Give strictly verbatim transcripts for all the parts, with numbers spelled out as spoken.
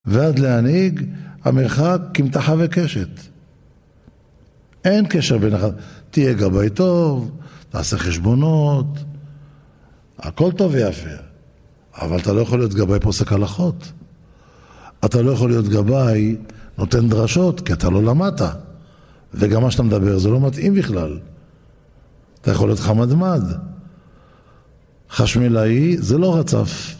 ועד להנהיג המרחק כמתחה וקשת. אין קשר בין אחד. תהיה גבאי טוב, תעשה חשבונות, הכל טוב ויפה. אבל אתה לא יכול להיות גבאי פוסק הלכות. אתה לא יכול להיות גבאי נותן דרשות, כי אתה לא למדת. וגם מה שאתה מדבר זה לא מתאים בכלל. אתה יכול להיות חמדמד. חשמלאי זה לא רצף.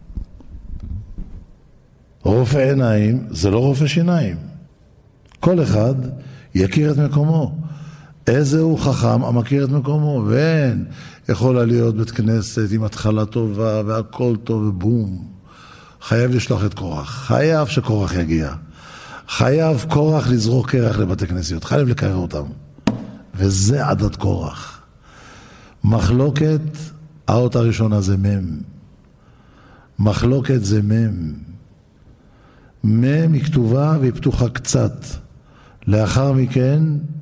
רופא עיניים זה לא רופא שיניים. כל אחד יכיר את מקומו. איזה הוא חכם המכיר את מקומו. ואין יכולה להיות בית כנסת עם התחלה טובה והכל טוב ובום. חייב לשלוח את קורח. חייב שקורח יגיע. חייב קורח לזרוק קרח לבתי כנסיות. חייב לקרר אותם. וזה עדת קורח. מחלוקת, האות הראשונה זה מם. מחלוקת זה מם. מם היא כתובה והיא פתוחה קצת. לאחר מכן,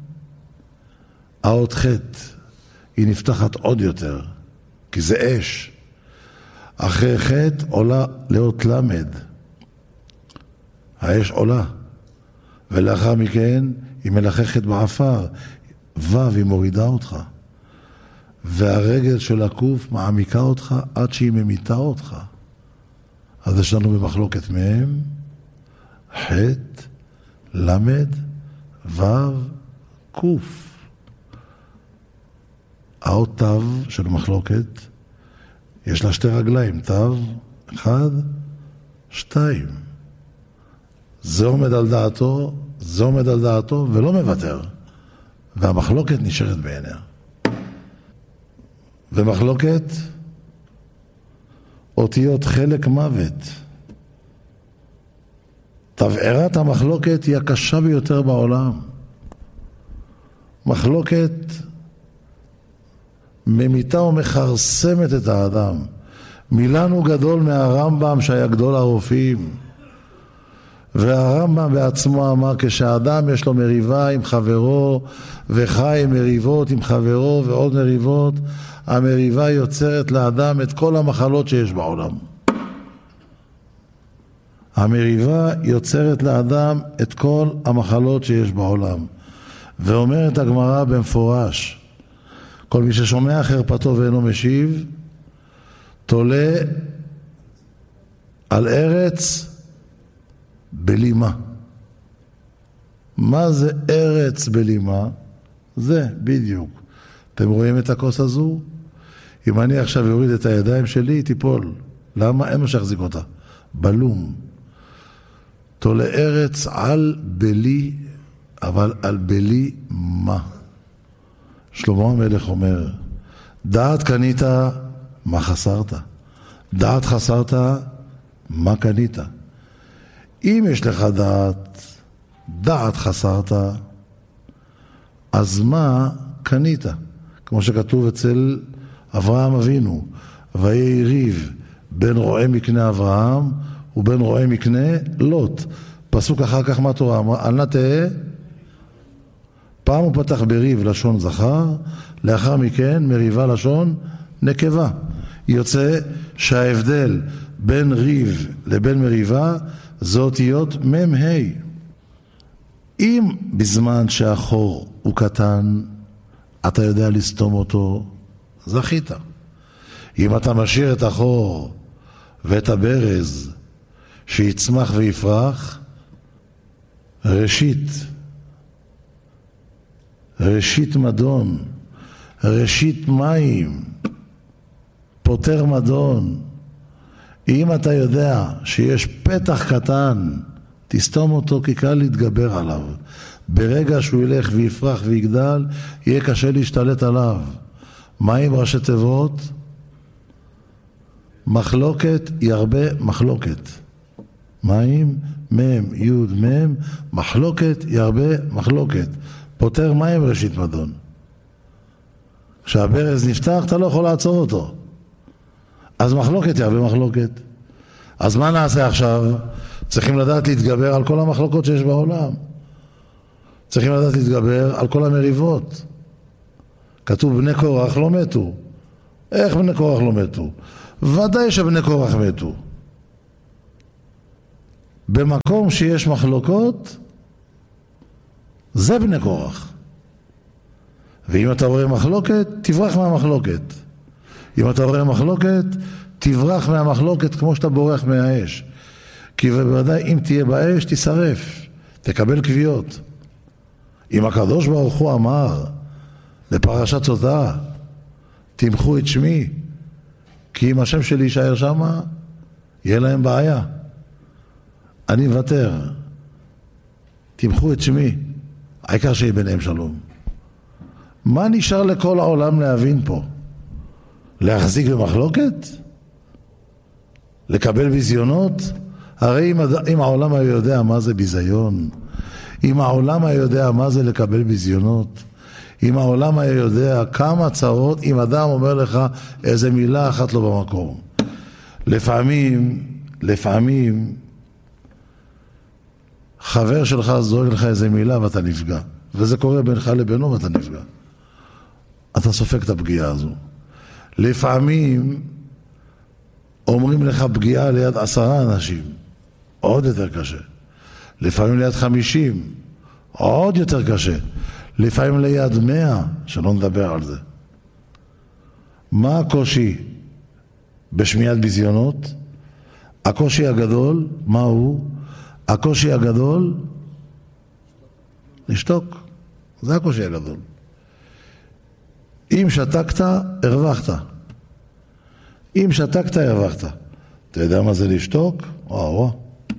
האות חטא. היא נפתחת עוד יותר. כי זה אש. אחרי חטא עולה לאות למד. האש עולה. ולאחר מכן היא מלחכת בעפר. וו היא מורידה אותך. והרגל של הקוף מעמיקה אותך עד שהיא ממיתה אותך. אז יש לנו במחלוקת מהם חטא, למד, וו, קוף. האות תו של מחלוקת יש לה שתי רגליים, תו, אחד, שתיים. זה עומד על דעתו, זה עומד על דעתו ולא מוותר. והמחלוקת נשארת בעיניה. ומחלוקת אותיות חלק מוות. תבערת המחלוקת היא הקשה ביותר בעולם. מחלוקת ממיתה ומחרסמת את האדם. מילנו גדול מהרמב"ם שהיה גדול הרופאים. והרמב"ם בעצמו אמר כשאדם יש לו מריבה עם חברו וחי עם מריבות עם חברו ועוד מריבות, המריבה יוצרת לאדם את כל המחלות שיש בעולם. המריבה יוצרת לאדם את כל המחלות שיש בעולם. ואומרת הגמרא במפורש, כל מי ששומע חרפתו ואינו משיב, תולה על ארץ בלימה. מה זה ארץ בלימה? זה בדיוק. אתם רואים את הכוס הזו? אם אני עכשיו יוריד את הידיים שלי, היא תיפול. למה? אין מה שיחזיק אותה. בלום. תולה ארץ על בלי, אבל על בלי מה? שלמה המלך אומר, דעת קנית, מה חסרת? דעת חסרת, מה קנית? אם יש לך דעת, דעת חסרת, אז מה קנית? כמו שכתוב אצל אברהם אבינו, ויהי ריב בין רועה מקנה אברהם ובין רועה מקנה לוט. פסוק אחר כך מה תורה? אמרה, אל נא תהא. פעם הוא פתח בריב לשון זכר, לאחר מכן מריבה לשון נקבה. יוצא שההבדל בין ריב לבין מריבה זה אותיות מם ה'. אם בזמן שהחור הוא קטן, אתה יודע לסתום אותו, זכית. אם אתה משאיר את החור ואת הברז שיצמח ויפרח, ראשית, ראשית מדון, ראשית מים, פותר מדון. אם אתה יודע שיש פתח קטן, תסתום אותו כי קל להתגבר עליו. ברגע שהוא ילך ויפרח ויגדל, יהיה קשה להשתלט עליו. מים ראשי תיבות? מחלוקת היא הרבה מחלוקת. מים, מם, יוד, מם, מחלוקת היא הרבה מחלוקת. פותר מים ראשית מדון. כשהברז נפתח, אתה לא יכול לעצור אותו. אז מחלוקת היא הרבה מחלוקת. אז מה נעשה עכשיו? צריכים לדעת להתגבר על כל המחלוקות שיש בעולם. צריכים לדעת להתגבר על כל המריבות. כתוב בני קורח לא מתו. איך בני קורח לא מתו? ודאי שבני קורח מתו. במקום שיש מחלוקות, זה בני קורח. ואם אתה רואה מחלוקת, תברח מהמחלוקת. אם אתה רואה מחלוקת, תברח מהמחלוקת כמו שאתה בורח מהאש. כי בוודאי אם תהיה באש, תשרף, תקבל קביעות. אם הקדוש ברוך הוא אמר לפרשת סוטה, תמחו את שמי, כי אם השם שלי יישאר שמה, יהיה להם בעיה. אני מוותר, תמחו את שמי, העיקר שיהיה ביניהם שלום. מה נשאר לכל העולם להבין פה? להחזיק במחלוקת? לקבל ביזיונות? הרי אם, אם העולם היה יודע מה זה ביזיון, אם העולם היה יודע מה זה לקבל ביזיונות, אם העולם היה יודע כמה צרות, אם אדם אומר לך איזה מילה אחת לא במקום. לפעמים, לפעמים, חבר שלך זורק לך איזה מילה ואתה נפגע. וזה קורה בינך לבינו ואתה נפגע. אתה סופק את הפגיעה הזו. לפעמים אומרים לך פגיעה ליד עשרה אנשים, עוד יותר קשה. לפעמים ליד חמישים, עוד יותר קשה. לפעמים ליד מאה, שלא נדבר על זה. מה הקושי בשמיעת ביזיונות? הקושי הגדול, מה הוא? הקושי הגדול, לשתוק. זה הקושי הגדול. אם שתקת, הרווחת. אם שתקת, הרווחת. אתה יודע מה זה לשתוק? וואו, וואו.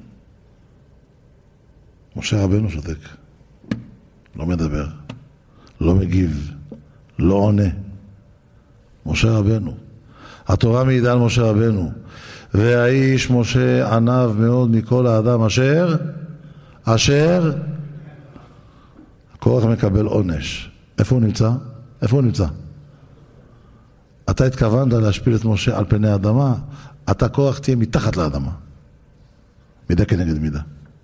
משה רבנו שותק. לא מדבר. לא מגיב. לא עונה. משה רבנו. התורה מעידה על משה רבנו. והאיש משה ענב מאוד מכל האדם אשר, אשר, קורח מקבל עונש. איפה הוא נמצא? איפה הוא נמצא? אתה התכוונת להשפיל את משה על פני האדמה, אתה קורח תהיה מתחת לאדמה. מידה כנגד מידה.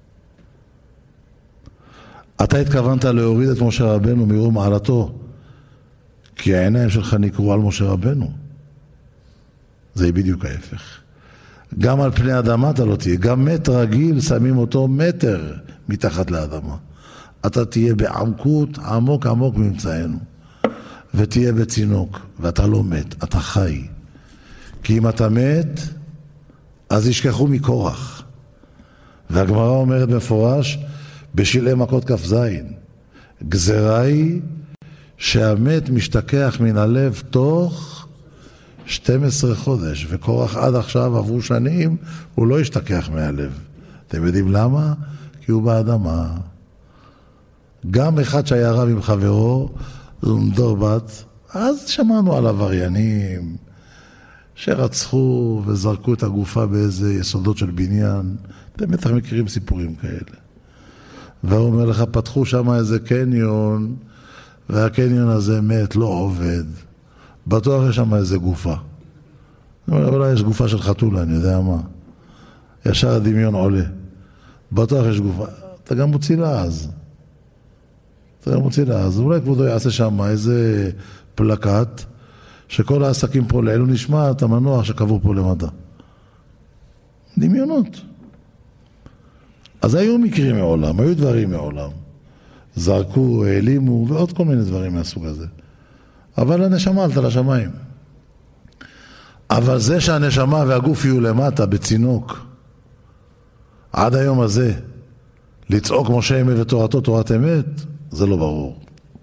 אתה התכוונת להוריד את משה רבנו מרום מעלתו, כי העיניים שלך נקרו על משה רבנו. זה בדיוק ההפך. גם על פני האדמה אתה לא תהיה, גם מת רגיל שמים אותו מטר מתחת לאדמה. אתה תהיה בעמקות עמוק עמוק ממצאנו, ותהיה בצינוק, ואתה לא מת, אתה חי. כי אם אתה מת, אז ישכחו מקורח. והגמרא אומרת במפורש, בשלעי מכות כף זין, גזרה היא שהמת משתכח מן הלב תוך שנים עשר חודש, וקורח עד עכשיו עברו שנים, הוא לא ישתכח מהלב. אתם יודעים למה? כי הוא באדמה. גם אחד שהיה רב עם חברו, זונדור בת, אז שמענו על עבריינים שרצחו וזרקו את הגופה באיזה יסודות של בניין. אתם בטח מכירים סיפורים כאלה. והוא אומר לך, פתחו שם איזה קניון, והקניון הזה מת, לא עובד. בטוח יש שם איזה גופה. אולי יש גופה של חתולה, אני יודע מה. ישר הדמיון עולה. בטוח יש גופה. אתה גם מוציא לעז. אתה גם מוציא לעז. אולי כבודו יעשה שם איזה פלקט, שכל העסקים פה לעילו נשמע את המנוח שקבור פה למדע. דמיונות. אז היו מקרים מעולם, היו דברים מעולם. זרקו, העלימו, ועוד כל מיני דברים מהסוג הזה. אבל הנשמה עלתה לשמיים. אבל זה שהנשמה והגוף יהיו למטה בצינוק, עד היום הזה, לצעוק משה אמת ותורתו תורת אמת, זה לא ברור.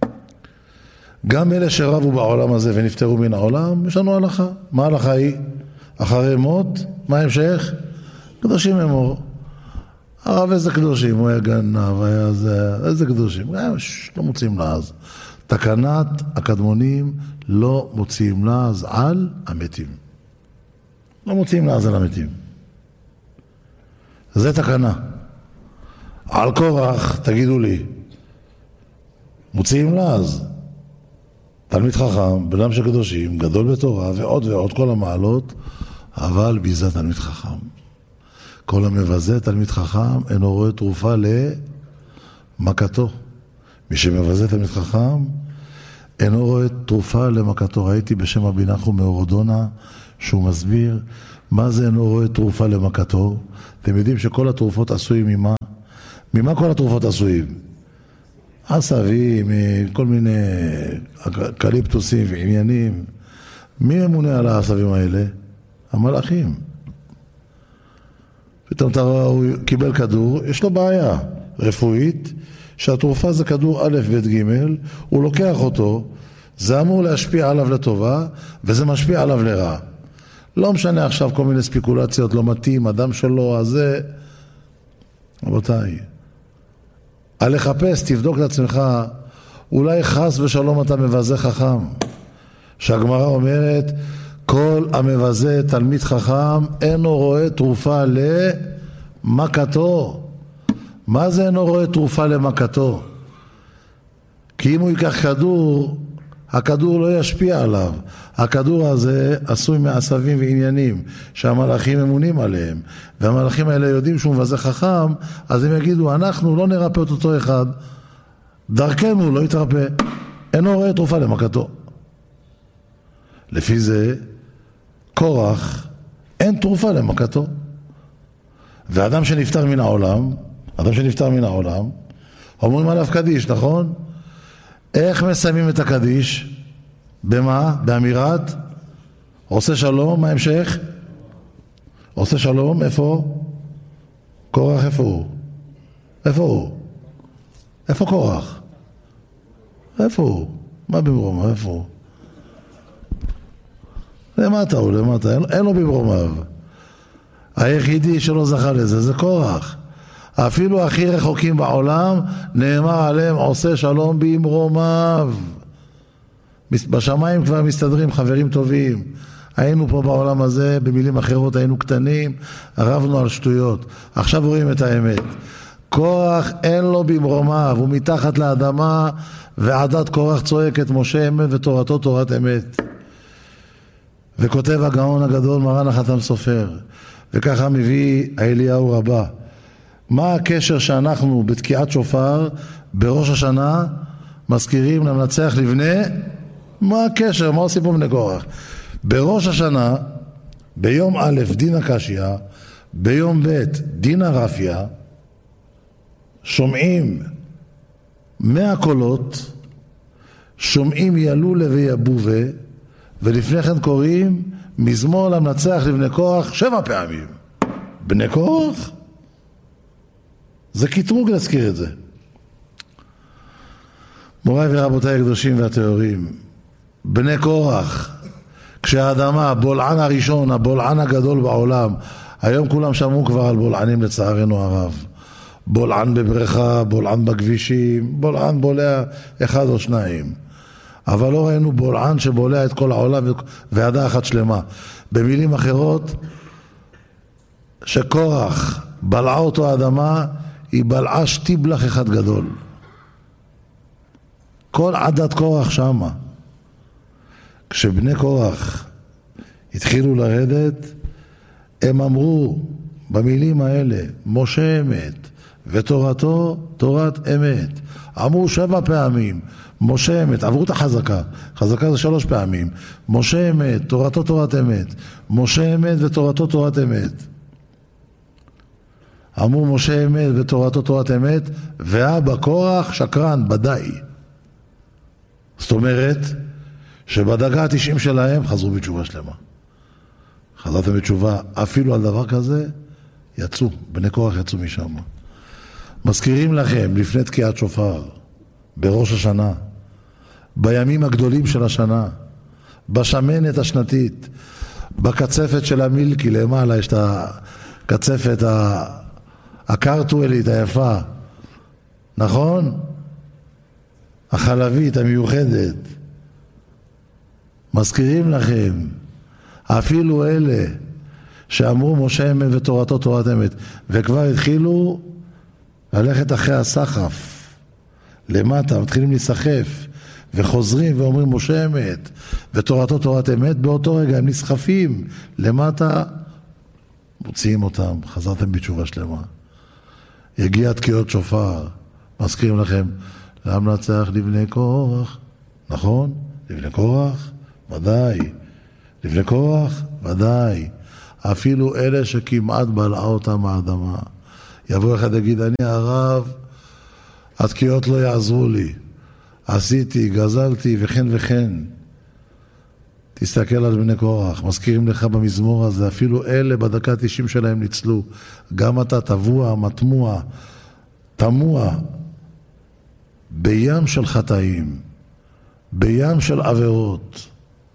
גם אלה שרבו בעולם הזה ונפטרו מן העולם, יש לנו הלכה. מה ההלכה היא? אחרי מות, מה המשך? קדושים אמור. הרב איזה קדושים, הוא היה גנב, היה זה, איזה קדושים, לא מוצאים לעז. תקנת הקדמונים לא מוצאים לעז על המתים. לא מוצאים לעז על המתים. זה תקנה. על קורח, תגידו לי, מוצאים לעז. תלמיד חכם, בן אדם של קדושים, גדול בתורה, ועוד ועוד כל המעלות, אבל ביזה תלמיד חכם. כל המבזה תלמיד חכם אינו רואה תרופה למכתו. מי שמבזה תלמיד חכם אינו רואה תרופה למכתו. ראיתי בשם רבי נחום מאורדונה שהוא מסביר מה זה אינו רואה תרופה למכתו. אתם יודעים שכל התרופות עשויים ממה? ממה כל התרופות עשויים? עשבים, כל מיני קליפטוסים ועניינים. מי ממונה על העשבים האלה? המלאכים. פתאום הוא קיבל כדור, יש לו בעיה רפואית, שהתרופה זה כדור א' ב' ג', הוא לוקח אותו, זה אמור להשפיע עליו לטובה, וזה משפיע עליו לרע. לא משנה עכשיו כל מיני ספיקולציות, לא מתאים, אדם שלו, אז זה... רבותיי, על לחפש, תבדוק לעצמך, אולי חס ושלום אתה מבזה חכם. שהגמרא אומרת, כל המבזה תלמיד חכם, אינו רואה תרופה למכתו. מה זה אינו רואה תרופה למכתו? כי אם הוא ייקח כדור, הכדור לא ישפיע עליו. הכדור הזה עשוי מעשבים ועניינים שהמלאכים ממונים עליהם, והמלאכים האלה יודעים שהוא מבזה חכם, אז הם יגידו, אנחנו לא נרפא את אותו אחד, דרכנו לא יתרפא, אינו רואה תרופה למכתו. לפי זה קורח אין תרופה למכתו. ואדם שנפטר מן העולם, אדם שנפטר מן העולם, אומרים עליו קדיש, נכון? איך מסיימים את הקדיש? במה? באמירת עושה שלום, מה המשך? עושה שלום, איפה? קורח איפה הוא? איפה הוא? איפה קורח? איפה הוא? מה במרומה? איפה הוא? למטה הוא, למטה, אין, אין לו במרומיו. היחידי שלא זכה לזה זה קורח. אפילו הכי רחוקים בעולם נאמר עליהם עושה שלום במרומיו. בשמיים כבר מסתדרים חברים טובים. היינו פה בעולם הזה, במילים אחרות היינו קטנים, רבנו על שטויות. עכשיו רואים את האמת. קורח אין לו במרומיו, הוא מתחת לאדמה, ועדת קורח צועקת משה אמת ותורתו תורת אמת. וכותב הגאון הגדול מרן החתם סופר, וככה מביא אליהו רבה. מה הקשר שאנחנו בתקיעת שופר בראש השנה מזכירים למנצח לבנה? מה הקשר? מה עושים פה בני קורח? בראש השנה, ביום א' דין הקשיא, ביום ב' דין הרפיה, שומעים מאה קולות, שומעים ילולה ויבובה, ולפני כן קוראים מזמור למנצח לבני קורח שבע פעמים. בני קורח? זה קטרוג להזכיר את זה. מוריי ורבותיי הקדושים והטהורים, בני קורח, כשהאדמה, הבולען הראשון, הבולען הגדול בעולם, היום כולם שמעו כבר על בולענים לצערנו הרב. בולען בבריכה, בולען בכבישים, בולען בולע אחד או שניים. אבל לא ראינו בולען שבולע את כל העולם ועדה אחת שלמה. במילים אחרות, שקורח בלעה אותו האדמה, היא בלעה שטיבלח אחד גדול. כל עדת קורח שמה. כשבני קורח התחילו לרדת, הם אמרו במילים האלה, משה אמת ותורתו תורת אמת. אמרו שבע פעמים, משה אמת, עברו את החזקה, חזקה זה שלוש פעמים, משה אמת, תורתו תורת אמת, משה אמת ותורתו תורת אמת. אמרו משה אמת ותורתו תורת אמת, ואבא קורח שקרן, בדי. זאת אומרת, שבדרגה ה-תשעים שלהם חזרו בתשובה שלמה. חזרתם בתשובה, אפילו על דבר כזה, יצאו, בני קורח יצאו משם. מזכירים לכם, לפני תקיעת שופר, בראש השנה, בימים הגדולים של השנה, בשמנת השנתית, בקצפת של המילקי, למעלה יש את הקצפת הקרטואלית היפה, נכון? החלבית המיוחדת. מזכירים לכם, אפילו אלה שאמרו משה אמת ותורתו תורת אמת, וכבר התחילו ללכת אחרי הסחף, למטה, מתחילים להיסחף, וחוזרים ואומרים משה אמת ותורתו תורת אמת, באותו רגע הם נסחפים למטה, מוציאים אותם, חזרתם בתשובה שלמה. יגיע תקיעות שופר, מזכירים לכם, למנצח לבני קורח, נכון? לבני קורח? ודאי. לבני קורח? ודאי. אפילו אלה שכמעט בלעה אותם האדמה. יבוא אחד להגיד, אני הרב, התקיעות לא יעזרו לי. עשיתי, גזלתי וכן וכן. תסתכל על בני קורח, מזכירים לך במזמור הזה, אפילו אלה בדקה תשעים שלהם ניצלו. גם אתה תבוע, מטמוע, תמוע, בים של חטאים, בים של עבירות,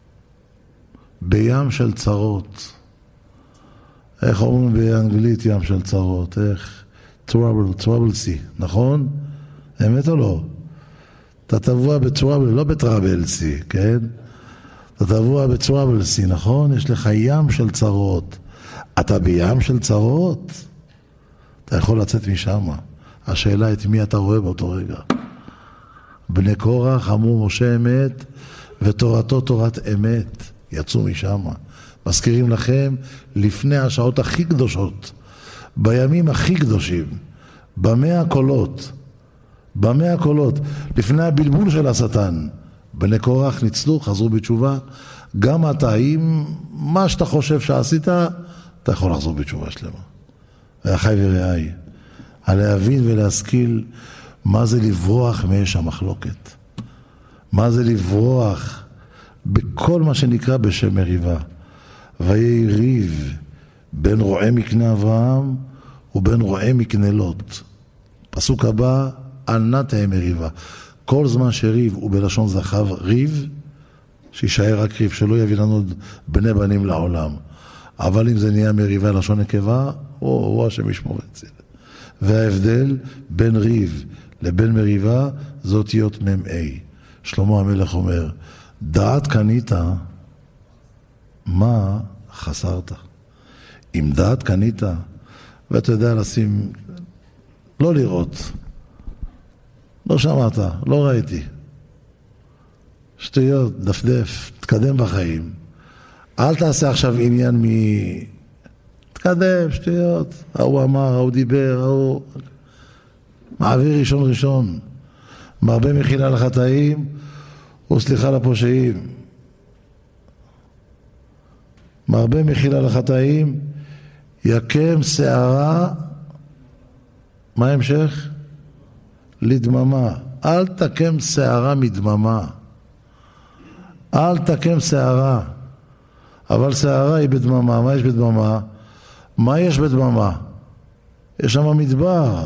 בים של צרות. איך אומרים באנגלית ים של צרות? איך? trouble, trouble sea, נכון? אמת או לא? אתה תבוע בטראבל, לא בטראבל סי, כן? אתה תבוע בטראבל סי, נכון? יש לך ים של צרות. אתה בים של צרות? אתה יכול לצאת משם. השאלה את מי אתה רואה באותו רגע. בני קורח אמרו משה אמת, ותורתו תורת אמת. יצאו משם. מזכירים לכם לפני השעות הכי קדושות, בימים הכי קדושים, במאה הקולות, במאה הקולות, לפני הבלבול של השטן, בני קורח ניצלו, חזרו בתשובה. גם אתה, אם מה שאתה חושב שעשית, אתה יכול לחזור בתשובה שלמה. ואחי ורעי, על להבין ולהשכיל מה זה לברוח מאש המחלוקת, מה זה לברוח בכל מה שנקרא בשם מריבה. ויהי ריב בין רועי מקנה אברהם ובין רועי מקנה לוט. פסוק הבא, אל נא תהא מריבה. כל זמן שריב הוא בלשון זכר ריב, שישאר רק ריב, שלא יביא לנו עוד בני בנים לעולם. אבל אם זה נהיה מריבה לשון נקבה, הוא, הוא השם ישמור את זה. וההבדל בין ריב לבין מריבה זה אותיות מ"א. שלמה המלך אומר, דעת קנית, מה חסרת? אם דעת קנית, ואתה יודע לשים, לא לראות, לא שמעת, לא ראיתי, שטויות, דפדף, תקדם בחיים. אל תעשה עכשיו עניין מ... תקדם, שטויות, ההוא אמר, ההוא דיבר, ההוא... מעביר ראשון ראשון, מרבה מחילה לחטאים וסליחה לפושעים. מרבה מחילה לחטאים, יקם שערה, מה המשך? לדממה. אל תקם שערה מדממה. אל תקם שערה. אבל שערה היא בדממה. מה יש בדממה? מה יש בדממה? יש שם מדבר.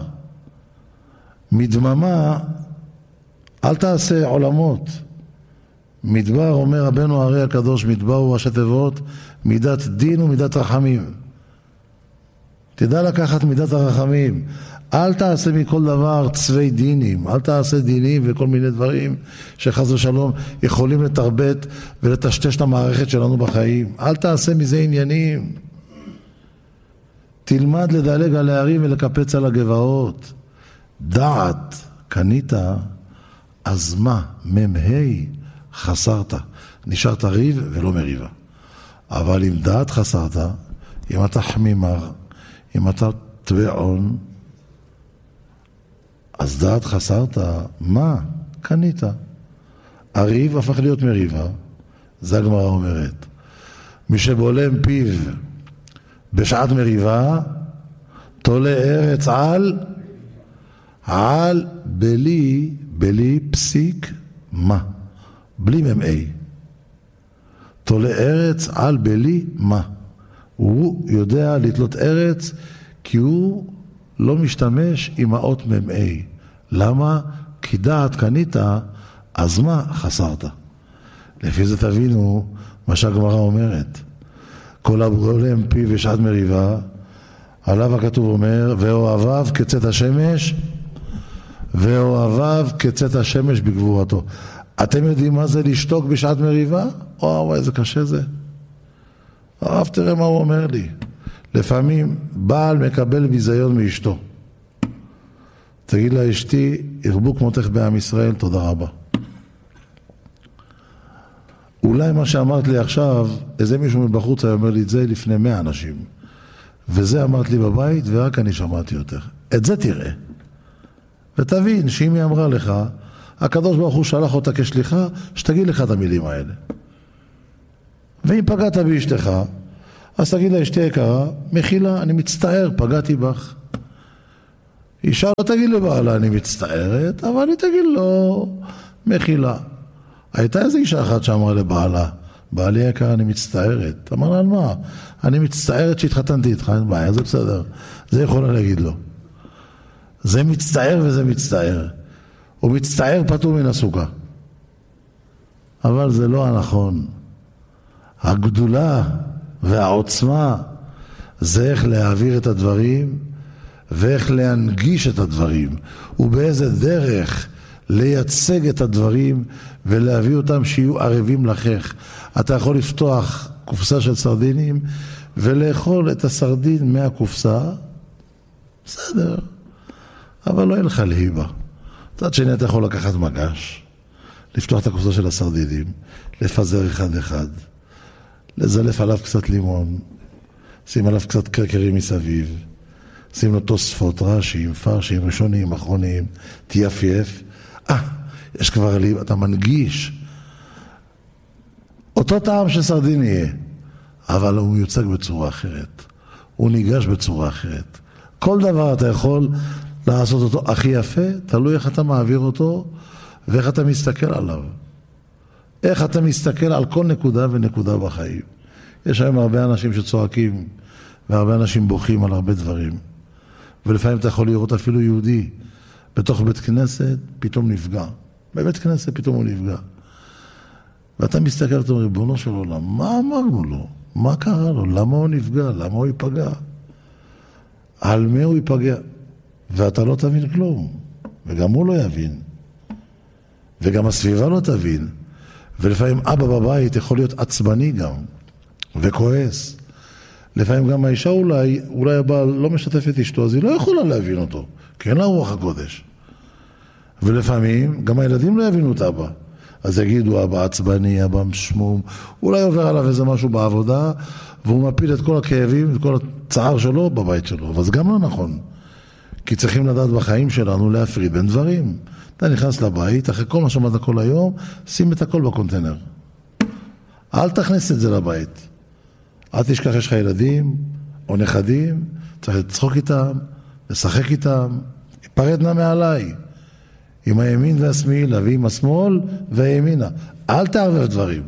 מדממה, אל תעשה עולמות. מדבר, אומר רבנו הרי הקדוש, מדבר הוא ראשי תיבות, מידת דין ומידת רחמים. תדע לקחת מידת הרחמים. אל תעשה מכל דבר צווי דינים, אל תעשה דינים וכל מיני דברים שחס ושלום יכולים לתרבט ולטשטש את המערכת שלנו בחיים. אל תעשה מזה עניינים. תלמד לדלג על הערים ולקפץ על הגבעות. דעת קנית, אז מה? ממהי חסרת. נשארת ריב ולא מריבה. אבל אם דעת חסרת, אם אתה חמימר, אם אתה טבעון, אז דעת חסרת, מה? קנית. הריב הפך להיות מריבה. זה הגמרא אומרת. מי שבולם פיו בשעת מריבה, תולה ארץ על, על בלי, בלי פסיק מה? בלי ממאי. תולה ארץ על בלי מה? הוא יודע לתלות ארץ כי הוא לא משתמש עם האות ממאי. למה? כי דעת קנית, אז מה חסרת? לפי זה תבינו מה שהגמרא אומרת. כל הבולם פיו בשעת מריבה, עליו הכתוב אומר, ואוהביו כצאת השמש, ואוהביו כצאת השמש בגבורתו. אתם יודעים מה זה לשתוק בשעת מריבה? וואו, איזה קשה זה. הרב, תראה מה הוא אומר לי. לפעמים בעל מקבל ביזיון מאשתו. תגיד לה, אשתי, ירבו כמותך בעם ישראל, תודה רבה. אולי מה שאמרת לי עכשיו, איזה מישהו מבחוץ היה אומר לי את זה לפני מאה אנשים. וזה אמרת לי בבית, ורק אני שמעתי אותך. את זה תראה. ותבין שאם היא אמרה לך, הקדוש ברוך הוא שלח אותה כשליחה, שתגיד לך את המילים האלה. ואם פגעת באשתך, אז תגיד לה, אשתי יקרה, מחילה, אני מצטער, פגעתי בך. אישה לא תגיד לבעלה, אני מצטערת, אבל היא תגיד לו, מחילה. הייתה איזו אישה אחת שאמרה לבעלה, בעלי יקר, אני מצטערת. אמר לה, על מה? אני מצטערת שהתחתנתי איתך, אין בעיה, זה בסדר. זה יכולה להגיד לו. זה מצטער וזה מצטער. הוא מצטער פטור מן הסוכה. אבל זה לא הנכון. הגדולה והעוצמה זה איך להעביר את הדברים ואיך להנגיש את הדברים ובאיזה דרך לייצג את הדברים ולהביא אותם שיהיו ערבים לכך. אתה יכול לפתוח קופסה של סרדינים ולאכול את הסרדין מהקופסה, בסדר, אבל לא יהיה לך להיבה. צד שני אתה יכול לקחת מגש, לפתוח את הקופסה של הסרדינים, לפזר אחד אחד, לזלף עליו קצת לימון, שים עליו קצת קרקרים מסביב, שים לו תוספות, רש"יים, פרשים, ראשונים, אחרונים, תייפייף. אה, יש כבר לי, אתה מנגיש. אותו טעם שסרדין יהיה, אבל הוא מיוצג בצורה אחרת. הוא ניגש בצורה אחרת. כל דבר אתה יכול לעשות אותו הכי יפה, תלוי איך אתה מעביר אותו ואיך אתה מסתכל עליו. איך אתה מסתכל על כל נקודה ונקודה בחיים. יש היום הרבה אנשים שצועקים והרבה אנשים בוכים על הרבה דברים. ולפעמים אתה יכול לראות אפילו יהודי בתוך בית כנסת, פתאום נפגע. בבית כנסת פתאום הוא נפגע. ואתה מסתכל, אתה אומר, ריבונו של עולם, מה אמרנו לו? מה קרה לו? למה הוא נפגע? למה הוא ייפגע? על מי הוא ייפגע? ואתה לא תבין כלום. וגם הוא לא יבין. וגם הסביבה לא תבין. ולפעמים אבא בבית יכול להיות עצבני גם, וכועס. לפעמים גם האישה אולי, אולי הבעל לא משתף את אשתו, אז היא לא יכולה להבין אותו, כי אין לה רוח הקודש. ולפעמים גם הילדים לא יבינו את אבא. אז יגידו, אבא עצבני, אבא משמום, אולי עובר עליו איזה משהו בעבודה, והוא מפיל את כל הכאבים, את כל הצער שלו בבית שלו. אבל זה גם לא נכון. כי צריכים לדעת בחיים שלנו להפריד בין דברים. אתה נכנס לבית, אחרי כל מה שמעת כל היום, שים את הכל בקונטיינר. אל תכניס את זה לבית. אל תשכח, יש לך ילדים או נכדים, צריך לצחוק איתם, לשחק איתם, יפרד נא מעליי. עם הימין והשמאל, ועם השמאל והימינה. אל תערבב דברים.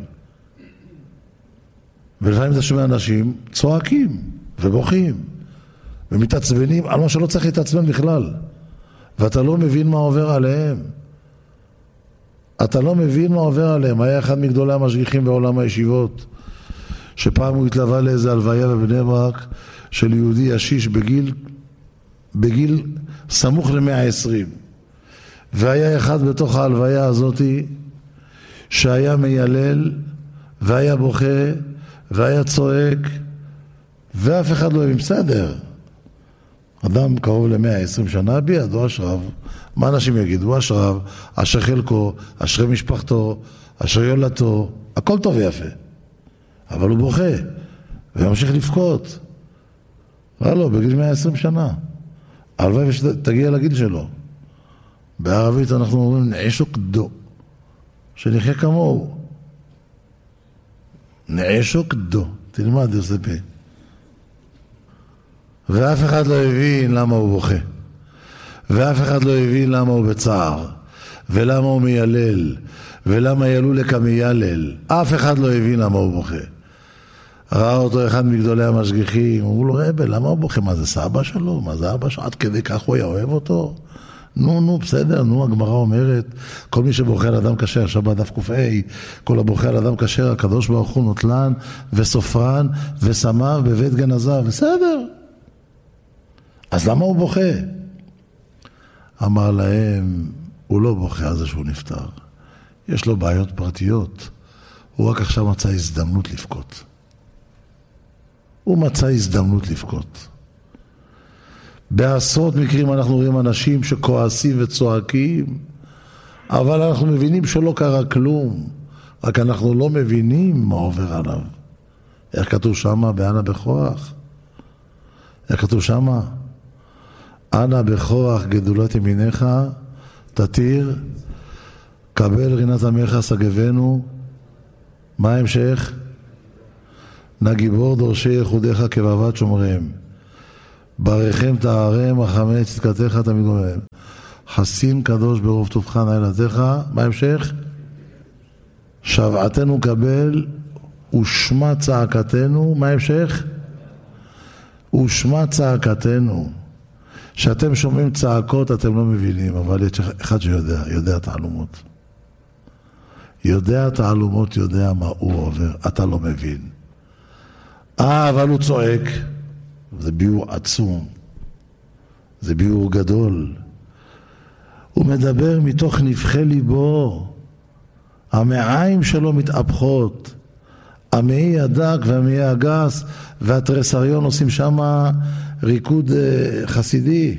ולפעמים אתה שומע אנשים צועקים ובוכים ומתעצבנים על מה שלא צריך להתעצבן בכלל. ואתה לא מבין מה עובר עליהם. אתה לא מבין מה עובר עליהם. היה אחד מגדולי המשגיחים בעולם הישיבות, שפעם הוא התלווה לאיזה הלוויה בבני ברק של יהודי ישיש בגיל, בגיל סמוך ל-מאה ועשרים. והיה אחד בתוך ההלוויה הזאת שהיה מיילל והיה בוכה והיה צועק ואף אחד לא הבין. בסדר, אדם קרוב ל-מאה ועשרים שנה בידו אשריו. מה אנשים יגידו? אשריו, אשר חלקו, אשרי משפחתו, אשר יולדתו, הכל טוב ויפה. אבל הוא בוכה וממשיך לבכות. לא, לא, בגיל מאה ועשרים שנה. הלוואי ושתגיע לגיל שלו. בערבית אנחנו אומרים נעשו כדו, שנחיה כמוהו. נעשו כדו, תלמד יוספה. ואף אחד לא הבין למה הוא בוכה, ואף אחד לא הבין למה הוא בצער, ולמה הוא מיילל, ולמה ילול כמיילל. אף אחד לא הבין למה הוא בוכה. ראה אותו אחד מגדולי המשגיחים, אמרו לו, רבי, למה הוא בוכה? מה זה סבא שלו? מה זה אבא שלו? עד כדי כך הוא היה אוהב אותו? נו, נו, בסדר, נו, הגמרא אומרת, כל מי שבוכה על אדם כשר, שבת דף ק"א, כל הבוכה על אדם כשר, הקדוש ברוך הוא נוטלן וסופרן ושמיו בבית גנזיו, בסדר. אז למה הוא בוכה? אמר להם, הוא לא בוכה על זה שהוא נפטר. יש לו בעיות פרטיות. הוא רק עכשיו מצא הזדמנות לבכות. הוא מצא הזדמנות לבכות. בעשרות מקרים אנחנו רואים אנשים שכועסים וצועקים, אבל אנחנו מבינים שלא קרה כלום, רק אנחנו לא מבינים מה עובר עליו. איך כתוב שמה? באנה בכוח. איך כתוב שמה? אנה בכוח גדולת ימיניך תתיר, קבל רינת עמך סגבנו. מה ההמשך? נא גיבור דורשי ייחודיך כבבת שומריהם. ברכם תארם, רחמי צדקתך תמיד גומם. חסין קדוש ברוב טובך נעלתך. מה המשך? שבעתנו קבל ושמע צעקתנו. מה המשך? ושמע צעקתנו. שאתם שומעים צעקות אתם לא מבינים, אבל יש אחד שיודע, יודע תעלומות. יודע תעלומות, יודע מה הוא עובר, אתה לא מבין. אה, אבל הוא צועק. זה ביור עצום. זה ביור גדול. הוא מדבר מתוך נבחי ליבו. המעיים שלו מתאפחות. המעי הדק והמעי הגס והתרסריון עושים שם ריקוד חסידי.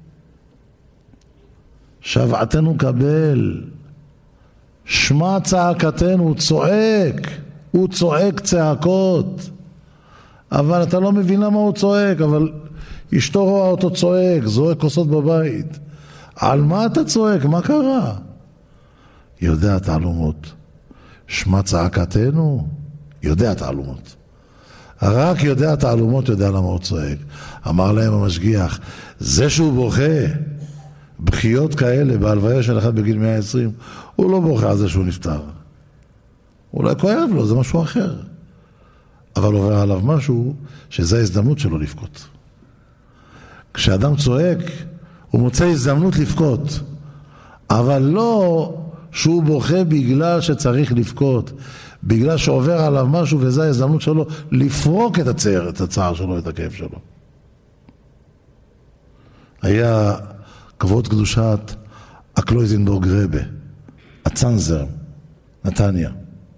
שבעתנו קבל. שמע צעקתנו, הוא צועק. הוא צועק צעקות. אבל אתה לא מבין למה הוא צועק, אבל אשתו רואה אותו צועק, זורק כוסות בבית. על מה אתה צועק? מה קרה? יודע תעלומות. שמע צעקתנו, יודע תעלומות. רק יודע תעלומות, יודע למה הוא צועק. אמר להם המשגיח, זה שהוא בוכה, בחיות כאלה, בהלוויה של אחד בגיל מאה ועשרים, הוא לא בוכה על זה שהוא נפטר. אולי כואב לו, זה משהו אחר. אבל עובר עליו משהו שזה ההזדמנות שלו לבכות. כשאדם צועק, הוא מוצא הזדמנות לבכות. אבל לא שהוא בוכה בגלל שצריך לבכות. בגלל שעובר עליו משהו וזה ההזדמנות שלו לפרוק את הצער, את הצער שלו, את הכאב שלו. היה כבוד קדושת הקלויזנבורג רבה, הצנזר, נתניה.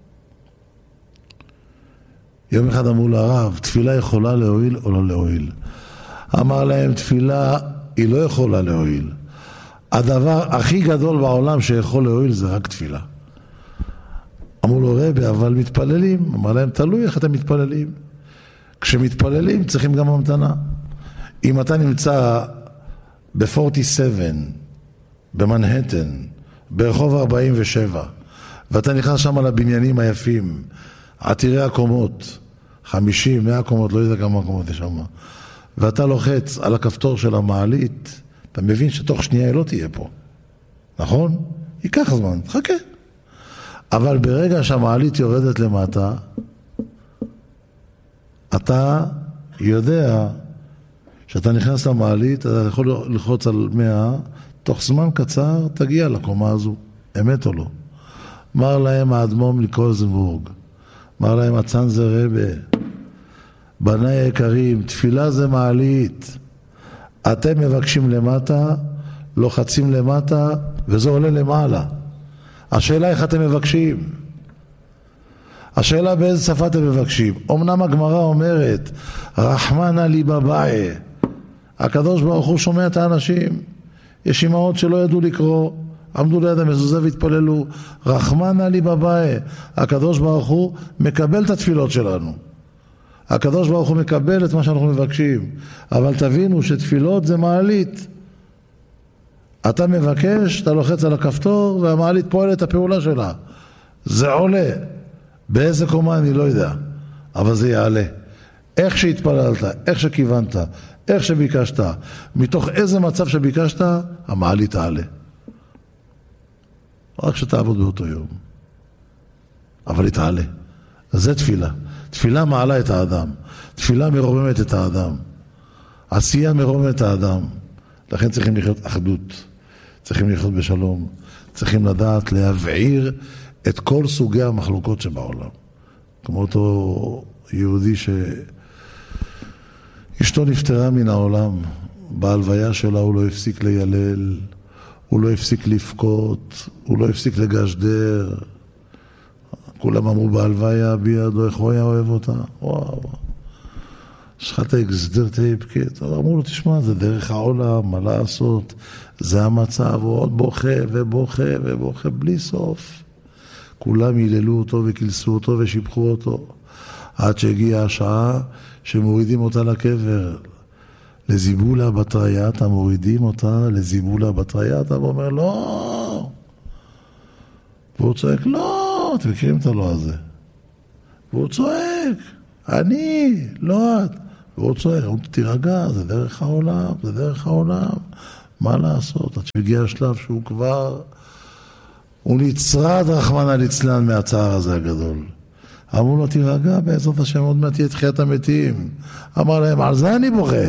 יום אחד אמרו לרב, תפילה יכולה להועיל או לא להועיל? אמר להם, תפילה היא לא יכולה להועיל. הדבר הכי גדול בעולם שיכול להועיל זה רק תפילה. אמרו לו, רבי, אבל מתפללים. אמר להם, תלוי איך אתם מתפללים. כשמתפללים צריכים גם המתנה. אם אתה נמצא ב-ארבעים ושבע, במנהטן, ברחוב ארבעים ושבע, ואתה נכנס שם לבניינים היפים, עתירי הקומות, חמישים, מאה קומות, לא יודע כמה קומות יש שם, ואתה לוחץ על הכפתור של המעלית, אתה מבין שתוך שנייה היא לא תהיה פה. נכון? ייקח זמן, חכה. אבל ברגע שהמעלית יורדת למטה, אתה יודע שאתה נכנס למעלית, אתה יכול ללחוץ על מאה, תוך זמן קצר תגיע לקומה הזו. אמת או לא? אמר להם האדמו"ר מקלויזנבורג, אמר להם הצנזר רבה, בני יקרים, תפילה זה מעלית. אתם מבקשים למטה, לוחצים למטה, וזה עולה למעלה. השאלה איך אתם מבקשים? השאלה באיזה שפה אתם מבקשים? אמנם הגמרא אומרת, רחמנא ליבבאי. הקדוש ברוך הוא שומע את האנשים. יש אמהות שלא ידעו לקרוא, עמדו ליד המזוזה והתפללו, רחמנא ליבבאי. הקדוש ברוך הוא מקבל את התפילות שלנו. הקדוש ברוך הוא מקבל את מה שאנחנו מבקשים. אבל תבינו שתפילות זה מעלית. אתה מבקש, אתה לוחץ על הכפתור והמעלית פועלת את הפעולה שלה. זה עולה. באיזה קומה אני לא יודע, אבל זה יעלה. איך שהתפללת, איך שכיוונת, איך שביקשת, מתוך איזה מצב שביקשת, המעלית תעלה. רק שתעבוד באותו יום. אבל היא תעלה. זה תפילה. תפילה מעלה את האדם. תפילה מרוממת את האדם. עשייה מרוממת את האדם. לכן צריכים לחיות אחדות. צריכים לחיות בשלום. צריכים לדעת להבעיר את כל סוגי המחלוקות שבעולם. כמו אותו יהודי שאשתו נפטרה מן העולם, בהלוויה שלה הוא לא הפסיק לילל, הוא לא הפסיק לפקות, הוא לא הפסיק לגשדר. כולם אמרו בהלוויה, בידו, איך הוא היה אוהב אותה? וואו. שחטא הגזדר תהיפקט. אמרו לו, תשמע, זה דרך העולם, מה לעשות? זה המצב, הוא עוד בוכה ובוכה ובוכה בלי סוף. כולם היללו אותו וכילסו אותו ושיבחו אותו, עד שהגיעה השעה שמורידים אותה לקבר. לזיבולה בתרייתא, מורידים אותה לזיבולה בתרייתא, ואומר לא. והוא צועק לא, אתם מכירים את הלא הזה. והוא צועק, אני, לא את. והוא צועק, תירגע, זה דרך העולם, זה דרך העולם. מה לעשות? עד שהגיע השלב שהוא כבר, הוא נצרד רחמנא ליצלן מהצער הזה הגדול. אמרו לו, תירגע, בעזרת השם עוד מעט תהיה תחיית המתים. אמר להם, על זה אני בוכה.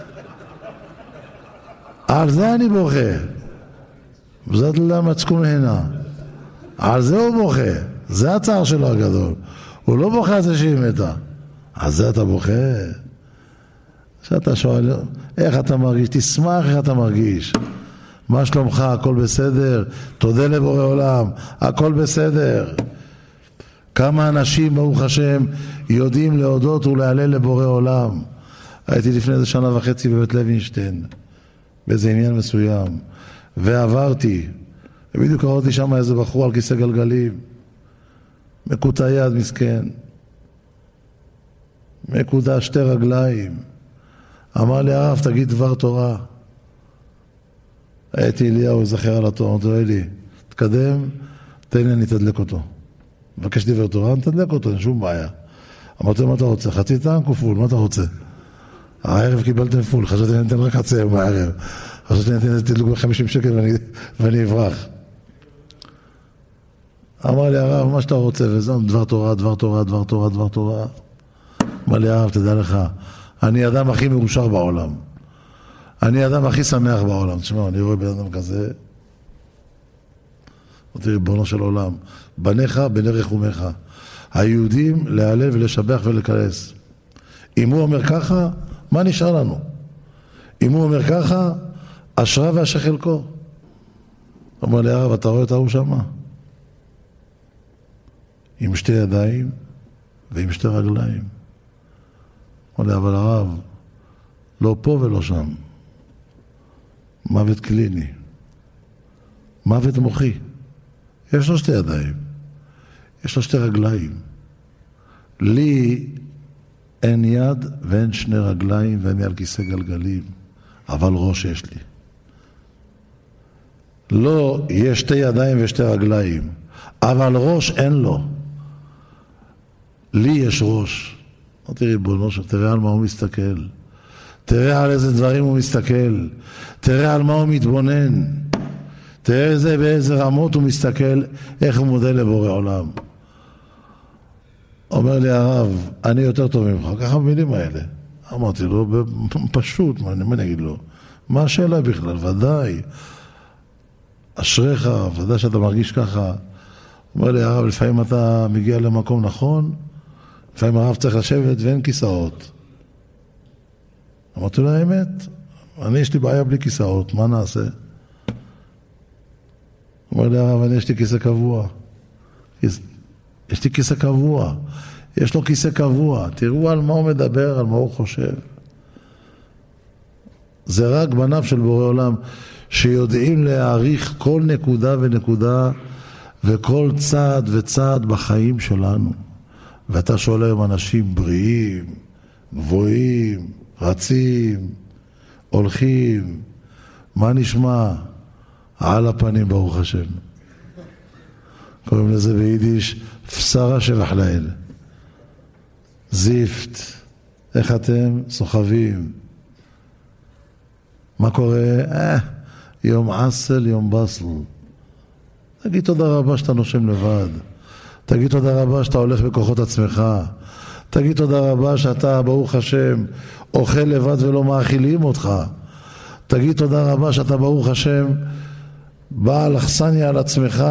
על זה אני בוכה. וזאת למה תשכון הנה. על זה הוא בוכה. זה הצער שלו הגדול. הוא לא בוכה על זה שהיא מתה. על זה אתה בוכה. שאתה שואל, איך אתה מרגיש? תשמח איך אתה מרגיש. מה שלומך? הכל בסדר? תודה לבורא עולם. הכל בסדר. כמה אנשים, ברוך השם, יודעים להודות ולהלל לבורא עולם. הייתי לפני איזה שנה וחצי בבית לוינשטיין, באיזה עניין מסוים, ועברתי, ובדיוק קראתי שם איזה בחור על כיסא גלגלים, מקוטע יד מסכן, מקוטע שתי רגליים, אמר לי הרב תגיד דבר תורה. הייתי אליהו, זכר על התורה, אמרתי לו אלי, תקדם, תן לי אני תדלק אותו. מבקש דבר תורה, אני תדלק אותו, אין שום בעיה. אמרתי לו מה אתה רוצה? חצי טעם כפול, מה אתה רוצה? הערב קיבלתם פול, חשבתי אני אתן רק חצי היום בערב. חשבתי אני אתן תדלוק ב-חמישים שקל ואני, ואני אברח. אמר לי הרב, מה שאתה רוצה, וזה דבר תורה, דבר תורה, דבר תורה, דבר תורה. אמר לי הרב, תדע לך, אני האדם הכי מאושר בעולם. אני האדם הכי שמח בעולם. תשמע, אני רואה בן אדם כזה, אמרתי, ריבונו של עולם, בניך, בני רחומך. היהודים להעלל ולשבח ולקלס. אם הוא אומר ככה, מה נשאר לנו? אם הוא אומר ככה, אשרה ואשר חלקו. אמר לי הרב, אתה רואה את ההוא שמה? עם שתי ידיים ועם שתי רגליים. אמר לי, אבל הרב, לא פה ולא שם. מוות קליני. מוות מוחי. יש לו שתי ידיים. יש לו שתי רגליים. לי אין יד ואין שני רגליים ואני על כיסא גלגלים. אבל ראש יש לי. לא, יש שתי ידיים ושתי רגליים. אבל ראש אין לו. לי יש ראש. אמרתי ריבונו של, תראה על מה הוא מסתכל. תראה על איזה דברים הוא מסתכל. תראה על מה הוא מתבונן. תראה איזה, באיזה רמות הוא מסתכל, איך הוא מודה לבורא עולם. אומר לי הרב, אני יותר טוב ממך, ככה במילים האלה. אמרתי לו, פשוט, מה, מה אני אגיד לו? מה השאלה בכלל? ודאי. אשריך, ודאי שאתה מרגיש ככה. אומר לי הרב, לפעמים אתה מגיע למקום נכון, לפעמים הרב צריך לשבת ואין כיסאות. אמרתי לו, האמת, אני יש לי בעיה בלי כיסאות, מה נעשה? אומר לי הרב, אני יש לי כיסא קבוע. יש לי כיסא קבוע. יש לו כיסא קבוע. תראו על מה הוא מדבר, על מה הוא חושב. זה רק בניו של בורא עולם שיודעים להעריך כל נקודה ונקודה וכל צעד וצעד בחיים שלנו. ואתה שואל היום אנשים בריאים, גבוהים, רצים, הולכים, מה נשמע? על הפנים ברוך השם. קוראים לזה ביידיש פסרה שבח לאל. זיפט. איך אתם? סוחבים. מה קורה? אה, יום עסל, יום בסל. תגיד תודה רבה שאתה נושם לבד. תגיד תודה רבה שאתה הולך בכוחות עצמך. תגיד תודה רבה שאתה, ברוך השם, אוכל לבד ולא מאכילים אותך. תגיד תודה רבה שאתה, ברוך השם, בעל אכסניה על עצמך.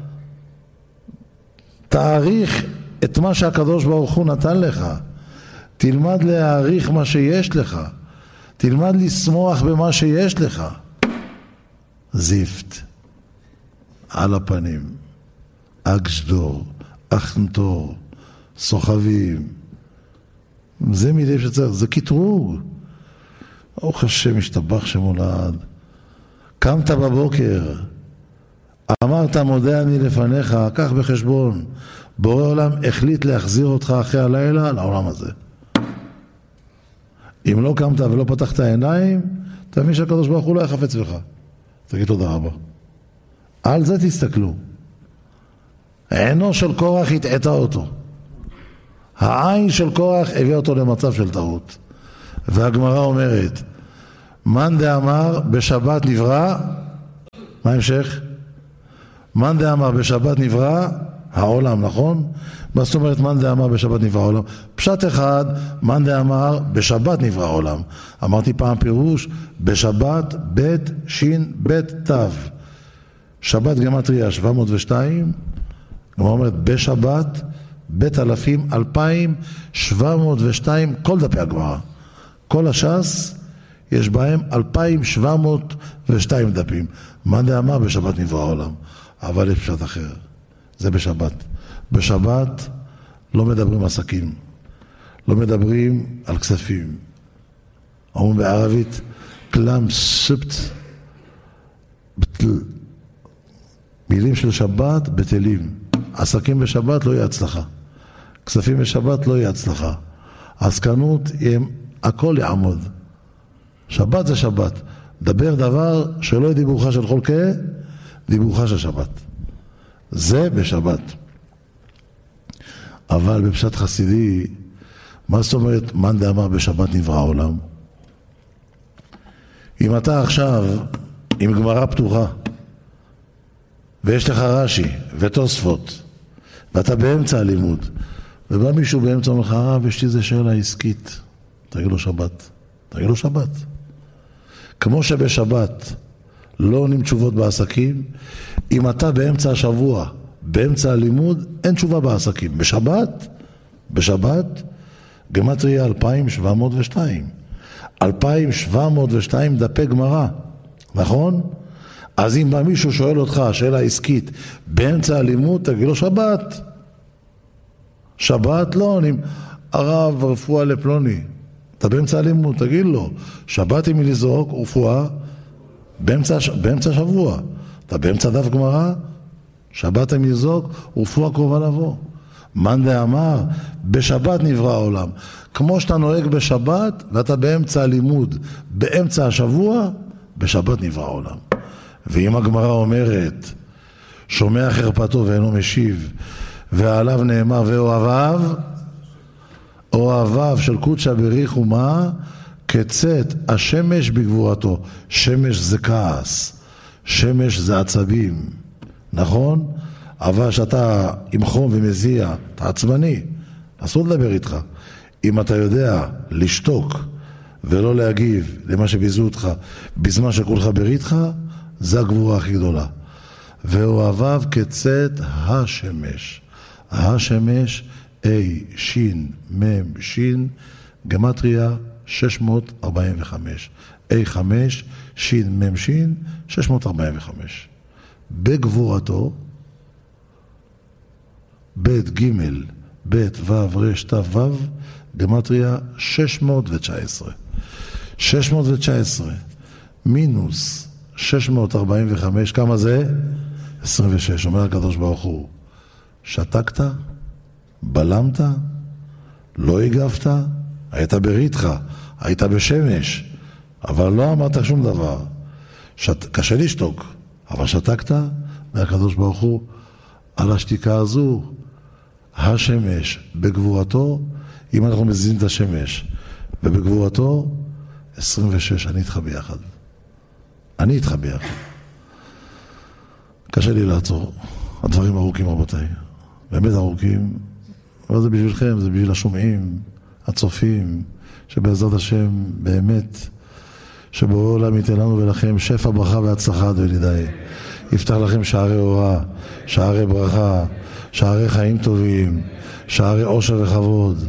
תעריך את מה שהקדוש ברוך הוא נתן לך. תלמד להעריך מה שיש לך. תלמד לשמוח במה שיש לך. זיפט. על הפנים. אגשדור. אחנתור. סוחבים. זה מילים שצריך. זה כתרוג. ברוך השם השתבח שמולד. קמת בבוקר. אמרת מודה אני לפניך, קח בחשבון, בורא עולם החליט להחזיר אותך אחרי הלילה לעולם הזה. אם לא קמת ולא פתחת העיניים, תבין שהקדוש ברוך הוא לא יחפץ בך. תגיד תודה רבה. על זה תסתכלו. עינו של קורח התעתה אותו. העין של קורח הביא אותו למצב של טעות. והגמרא אומרת, מאן דאמר בשבת נברא, מה המשך? מאן דאמר בשבת נברא העולם, נכון? מה זאת אומרת מאן דאמר בשבת נברא העולם? פשט אחד, מאן דאמר בשבת נברא העולם. אמרתי פעם פירוש, בשבת בית שין בית תו. שבת גמטריה שבע מאות ושתיים, גמרא אומרת בשבת בית אלפים אלפיים שבע מאות ושתיים, כל דפי הגמרא. כל הש"ס יש בהם אלפיים שבע מאות ושתיים דפים. מאן דאמר בשבת נברא העולם. אבל יש פשט אחר, זה בשבת. בשבת לא מדברים עסקים, לא מדברים על כספים. אומרים בערבית, כלם ספט, בטל. מילים של שבת בטלים. עסקים בשבת לא יהיה הצלחה. כספים בשבת לא יהיה הצלחה. עסקנות, הכל יעמוד. שבת זה שבת. דבר דבר שלא יהיה דיבורך של חולקה, דיבורך של שבת. זה בשבת. אבל בפשט חסידי, מה זאת אומרת מאן דאמר בשבת נברא העולם? אם אתה עכשיו עם גמרא פתוחה, ויש לך רש"י ותוספות, ואתה באמצע הלימוד, ובא מישהו באמצע אומר לך, הרב, יש לי איזה שאלה עסקית, תגיד לו שבת. תגיד לו שבת. כמו שבשבת לא עונים תשובות בעסקים, אם אתה באמצע השבוע, באמצע הלימוד, אין תשובה בעסקים. בשבת, בשבת, גמטריה אלפיים שבע מאות ושתיים. אלפיים שבע מאות ושתיים דפי גמרא, נכון? אז אם בא מישהו שואל אותך, שאלה עסקית, באמצע הלימוד, תגיד לו שבת. שבת לא עונים, הרב רפואה לפלוני. אתה באמצע הלימוד, תגיד לו, שבת אם לזרוק, רפואה, באמצע, באמצע שבוע. אתה באמצע דף גמרא, שבת אם לזרוק, רפואה קרובה לבוא. מאן דאמר, בשבת נברא העולם. כמו שאתה נוהג בשבת, ואתה באמצע הלימוד, באמצע השבוע, בשבת נברא העולם. ואם הגמרא אומרת, שומע חרפתו ואינו משיב, ועליו נאמר ואוהביו, אוהביו של קודשא בריך ומה, כצאת השמש בגבורתו. שמש זה כעס, שמש זה עצבים, נכון? אבל שאתה עם חום ומזיע, אתה עצבני, אסור לדבר איתך. אם אתה יודע לשתוק ולא להגיב למה שביזו אותך בזמן שכולך בריתך, זה הגבורה הכי גדולה. ואוהביו כצאת השמש. השמש, אי, שין, מם, שין, גמטריה שש מאות ארבעים וחמש. אי חמש, שין, מם, שין, שש מאות ארבעים וחמש. בגבורתו, בית גימל, בית וו רש תו וו, גמטריה שש מאות ותשע עשרה. שש מאות ותשע עשרה מינוס שש מאות ארבעים וחמש, כמה זה? עשרים ושש. אומר הקדוש ברוך הוא, שתקת, בלמת, לא הגבת, היית בריתך, היית בשמש, אבל לא אמרת שום דבר. שת... קשה לשתוק, אבל שתקת, והקדוש ברוך הוא, על השתיקה הזו, השמש בגבורתו, אם אנחנו מזיזים את השמש, ובגבורתו, עשרים ושש, אני איתך ביחד. אני איתך ביחד. קשה לי לעצור. הדברים ארוכים רבותיי. באמת ארוכים. אבל זה בשבילכם, זה בשביל השומעים, הצופים, שבעזרת השם באמת, שבורא עולם ייתן לנו ולכם שפע ברכה והצלחה, ידידיי. יפתח לכם שערי אורה, שערי ברכה, שערי חיים טובים, שערי עושר וכבוד.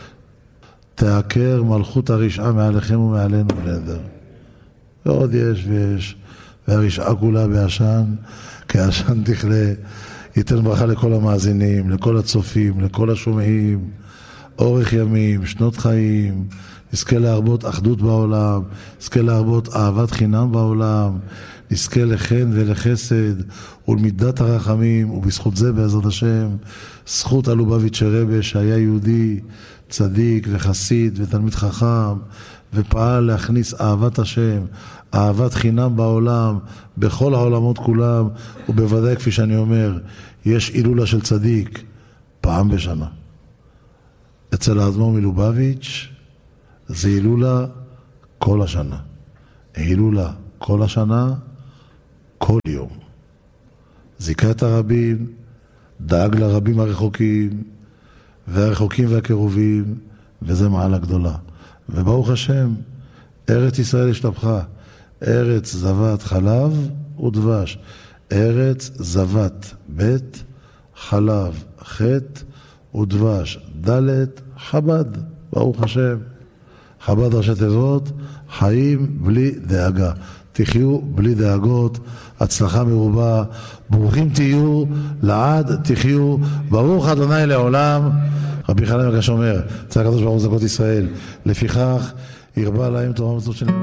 תעקר מלכות הרשעה מעליכם ומעלינו בנדר. ועוד יש ויש, והרשעה כולה בעשן, כעשן תכלה. ייתן ברכה לכל המאזינים, לכל הצופים, לכל השומעים, אורך ימים, שנות חיים, נזכה להרבות אחדות בעולם, נזכה להרבות אהבת חינם בעולם, נזכה לחן ולחסד ולמידת הרחמים, ובזכות זה בעזרת השם, זכות הלובביץ' רבה שהיה יהודי, צדיק וחסיד ותלמיד חכם, ופעל להכניס אהבת השם, אהבת חינם בעולם, בכל העולמות כולם, ובוודאי כפי שאני אומר, יש אילולה של צדיק פעם בשנה. אצל האדמו"ר מלובביץ' זה הילולה כל השנה. הילולה כל השנה, כל יום. זיכה את הרבים, דאג לרבים הרחוקים, והרחוקים והקרובים, וזה מעלה גדולה. וברוך השם, ארץ ישראל השתבחה, ארץ זבת חלב ודבש, ארץ זבת בית, חלב חטא ודבש דלת חב"ד, ברוך השם. חב"ד ראשי תיבות, חיים בלי דאגה. תחיו בלי דאגות, הצלחה מרובה, ברוכים תהיו, לעד תחיו, ברוך אדוני לעולם. רבי חנניה בן עקשיא אומר, צעק הקדוש ברוך הוא זכות ישראל, לפיכך ירבה להם תורה ומצוות שלהם.